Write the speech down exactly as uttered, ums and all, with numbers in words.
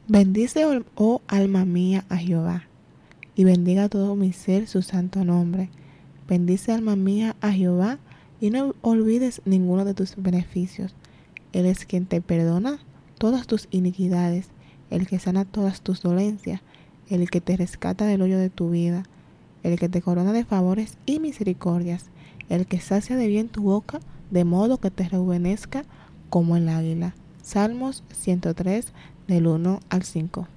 Bendice, oh oh alma mía, a Jehová, y bendiga todo mi ser su santo nombre. Bendice, alma mía, a Jehová, y no olvides ninguno de tus beneficios. Él es quien te perdona todas tus iniquidades, el que sana todas tus dolencias, el que te rescata del hoyo de tu vida, el que te corona de favores y misericordias, el que sacia de bien tu boca, de modo que te rejuvenezca como el águila. Salmos ciento tres, del uno al cinco.